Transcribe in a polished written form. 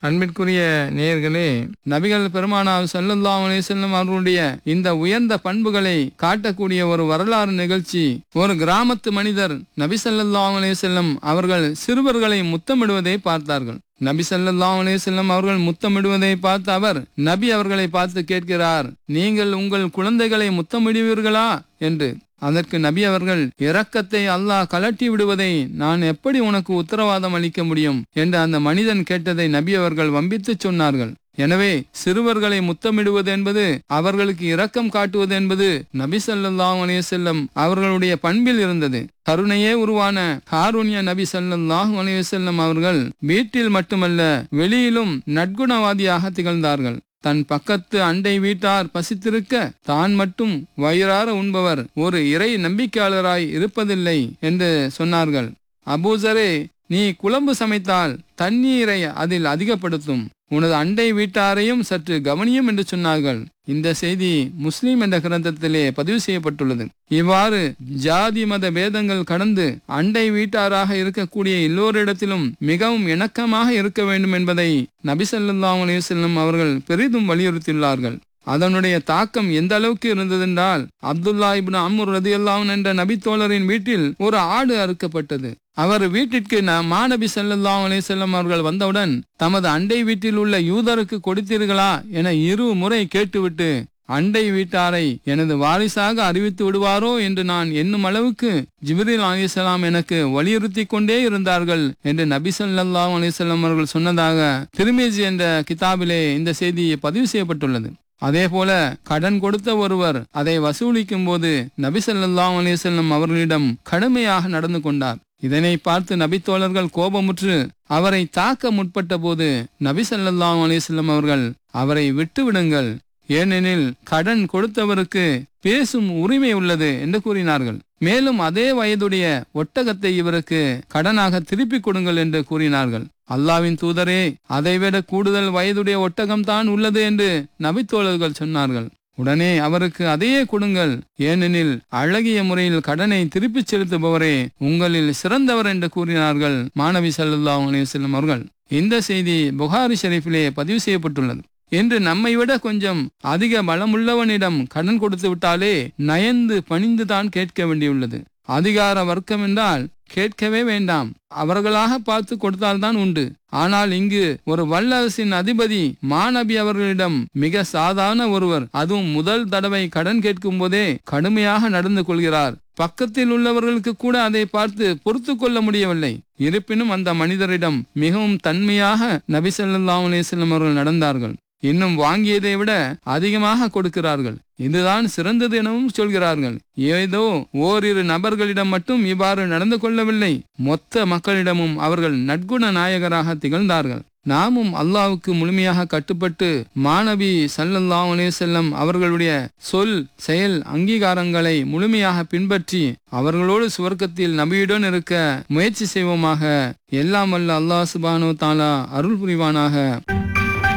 அன்பிற்குரிய நேயர்களே, நபிகள் பெருமானார் ஸல்லல்லாஹு அலைஹி வஸல்லம் அவர்களுடைய இந்த உயர்ந்த பண்புகளை காட்டக்கூடிய ஒரு வரலாறு நிகழ்ச்சி. ஒரு கிராமத்து மனிதர் நபி ஸல்லல்லாஹு அலைஹி வஸல்லம் அவர்கள் சிறுவர்களை முத்தமிடுவதை பார்த்தார்கள். நபி ஸல்லல்லாஹு அலைஹி வஸல்லம் அவர்கள் முத்தமிடுவதை பார்த்து அவர் நபி அவர்களை பார்த்து கேட்கிறார், நீங்கள் உங்கள் குழந்தைகளை முத்தமிடுவீர்களா என்று. அதற்கு நபி அவர்கள், இரக்கத்தை அல்லாஹ் கலட்டி விடுவதை நான் எப்படி உனக்கு உத்தரவாதம் அளிக்க முடியும் என்று அந்த மனிதன் கேட்டதை நபி அவர்கள் வம்பித்து சொன்னார்கள். எனவே சிறுவர்களை முத்தமிடுவது என்பது, அவர்களுக்கு இரக்கம் காட்டுவது என்பது நபி ஸல்லல்லாஹு அலைஹி வஸல்லம் அவர்களுடைய பண்பில் இருந்தது. கருணையே உருவான காருண்ய நபி ஸல்லல்லாஹு அலைஹி வஸல்லம் அவர்கள் வீட்டில் மட்டுமல்ல வெளியிலும் நற்குணவாதியாக திகழ்ந்தார்கள். தன் பக்கத்து அண்டை வீட்டார் பசித்திருக்க தான் மட்டும் வயிறார உண்பவர் ஒரு இறை நம்பிக்கையாளராய் இருப்பதில்லை என்று சொன்னார்கள். அபூசரே, நீ குழம்பு சமைத்தால் தண்ணீரை அதில் அதிகப்படுத்தும், உனது அண்டை வீட்டாரையும் சற்று கவனியும் என்று சொன்னார்கள். இந்த செய்தி முஸ்லிம் என்ற கிரந்தத்திலே பதிவு செய்யப்பட்டுள்ளது. இவ்வாறு ஜாதி மத பேதங்கள் கடந்து அண்டை வீட்டாராக இருக்கக்கூடிய எல்லோரிடத்திலும் மிகவும் இணக்கமாக இருக்க வேண்டும் என்பதை நபி ஸல்லல்லாஹு அலைஹி வஸல்லம் அவர்கள் பெரிதும் வலியுறுத்தியுள்ளார்கள். அதனுடைய தாக்கம் எந்த அளவுக்கு இருந்ததென்றால், அப்துல்லா இப்னு அம்ர் ரலியல்லாஹு அன்ஹு என்ற நபி தோழரின் வீட்டில் ஒரு ஆடு அறுக்கப்பட்டது. அவர் வீட்டிற்கு மாநபி ஸல்லல்லாஹு அலைஹி வஸல்லம் அவர்கள் வந்தவுடன், தமது அண்டை வீட்டில் உள்ள யூதருக்கு கொடுத்தீர்களா என 2 முறை கேட்டுவிட்டு, அண்டை வீட்டாரை எனது வாரிசாக அறிவித்து விடுவாரோ என்று நான் எண்ணும் அளவுக்கு ஜிப்ரீல் அலைஹிஸ்ஸலாம் எனக்கு வலியுறுத்தி கொண்டே இருந்தார்கள் என்று நபி ஸல்லல்லாஹு அலைஹி வஸல்லம் அவர்கள் சொன்னதாக திர்மிஸி என்ற கிதாபிலே இந்த செய்தி பதிவு செய்யப்பட்டுள்ளது. அதே போல கடன் கொடுத்த ஒருவர் அதை வசூலிக்கும் போது நபி ஸல்லல்லாஹு அலைஹி வஸல்லம் அவர்களிடம் கடுமையாக நடந்து கொண்டார். இதனை பார்த்து நபி தோழர்கள் கோபமுற்று அவரை தாக்க முற்பட்ட போது நபி ஸல்லல்லாஹு அலைஹி வஸல்லம் அவர்கள் அவரை விட்டுவிடுங்கள், ஏனெனில் கடன் கொடுத்தவருக்கு பேசும் உரிமை உள்ளது என்று கூறினார்கள். மேலும் அதே வயதுடைய ஒட்டகத்தை இவருக்கு கடனாக திருப்பி கொடுங்கள் என்று கூறினார்கள். அல்லாவின் தூதரே, அதைவிட கூடுதல் வயதுடைய ஒட்டகம் தான் உள்ளது என்று நபித்தோழர்கள் சொன்னார்கள். உடனே அவருக்கு அதையே கொடுங்கள், ஏனெனில் அழகிய முறையில் கடனை திருப்பிச் செலுத்துபவரே உங்களில் சிறந்தவர் என்று கூறினார்கள் மாநபி ஸல்லல்லாஹு அலைஹி வஸல்லம் அவர்கள். இந்த செய்தி புகாரி ஷரீஃபிலே பதிவு செய்யப்பட்டுள்ளது. என்று நம்மை விட கொஞ்சம் அதிக பலமுள்ளவனிடம் கடன் கொடுத்து விட்டாலே நயந்து பணிந்துதான் கேட்க வேண்டியுள்ளது. அதிகார வர்க்கம் என்றால் கேட்கவே வேண்டாம், அவர்களாக பார்த்து கொடுத்தால்தான் உண்டு. ஆனால் இங்கு ஒரு வல்லரசின் அதிபதி மாநபி அவர்களிடம் மிக சாதாரண ஒருவர், அதுவும் முதல் தடவை கடன் கேட்கும் போதே கடுமையாக நடந்து கொள்கிறார். பக்கத்தில் உள்ளவர்களுக்கு கூட அதை பார்த்து பொறுத்து கொள்ள முடியவில்லை. இருப்பினும் அந்த மனிதரிடம் மிகவும் தன்மையாக நபி ஸல்லல்லாஹு அலைஹி வஸல்லம் அவர்கள் நடந்தார்கள். இன்னும் வாங்கியதை விட அதிகமாக கொடுக்கிறார்கள். இதுதான் சிறந்தது எனவும் சொல்கிறார்கள். ஏதோ ஓரிரு நபர்களிடம் மட்டும் இவ்வாறு நடந்து கொள்ளவில்லை, மொத்த மக்களிடமும் அவர்கள் நற்குண நாயகராக திகழ்ந்தார்கள். நாமும் அல்லாஹ்வுக்கு முழுமையாக கட்டுப்பட்டு மாநபி ஸல்லல்லாஹு அலைஹி வஸல்லம் அவர்களுடைய சொல் செயல் அங்கீகாரங்களை முழுமையாக பின்பற்றி அவர்களோடு சுவர்க்கத்தில் நபியுடன் இருக்க முயற்சி செய்வோமாக. எல்லாம் வல்ல அல்லாஹ் சுப்ஹானஹு வ தஆலா அருள் புரிவானாக.